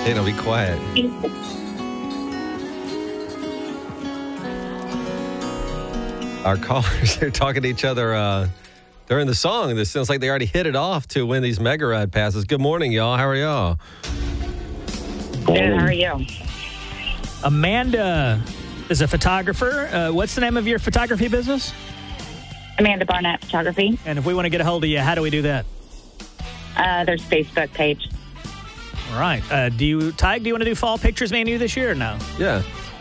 Dana, be quiet. Our callers are talking to each other during the song. This sounds like they already hit it off to win these Mega Ride passes. Good morning, y'all. How are y'all? Good, how are you? Amanda is a photographer. What's the name of your photography business? Amanda Barnett Photography. And if we want to get a hold of you, how do we do that? There's a Facebook page. All right. Tig, do you want to do fall pictures, me and you, this year or no? Yeah.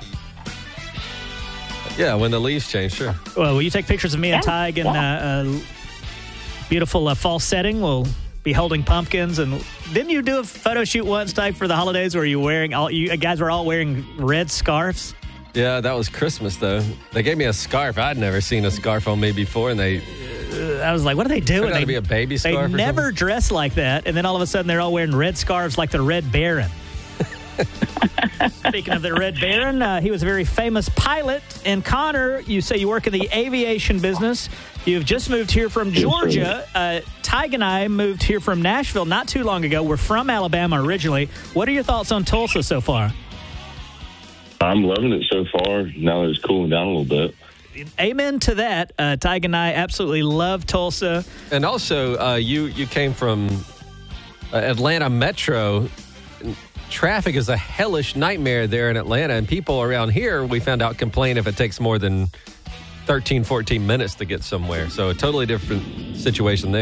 Yeah, when the leaves change, sure. Well, will you take pictures of me and Tig in a beautiful fall setting? We'll be holding pumpkins. And didn't you do a photo shoot once, Tig, for the holidays where you guys were all wearing red scarves? Yeah, that was Christmas, though. They gave me a scarf. I'd never seen a scarf on me before, and I was like, what are they doing? Got to be a baby scarf. They never dress like that, and then all of a sudden they're all wearing red scarves like the Red Baron. Speaking of the Red Baron, he was a very famous pilot. And Connor, you say you work in the aviation business. You've just moved here from Georgia. Tig and I moved here from Nashville not too long ago. We're from Alabama originally. What are your thoughts on Tulsa so far? I'm loving it so far. Now that it's cooling down a little bit. Amen to that. Tig and I absolutely love Tulsa. And also, you came from Atlanta Metro. Traffic is a hellish nightmare there in Atlanta, and people around here, we found out, complain if it takes more than 13, 14 minutes to get somewhere. So a totally different situation there.